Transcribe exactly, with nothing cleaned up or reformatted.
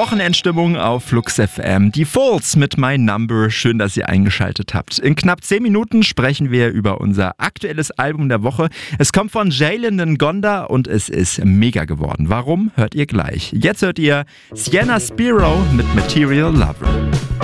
Wochenendstimmung auf Flux F M. Die Falls mit My Number. Schön, dass ihr eingeschaltet habt. In knapp zehn Minuten sprechen wir über unser aktuelles Album der Woche. Es kommt von Jalen Ngonda und es ist mega geworden. Warum? Hört ihr gleich. Jetzt hört ihr Sienna Spiro mit Material Lover.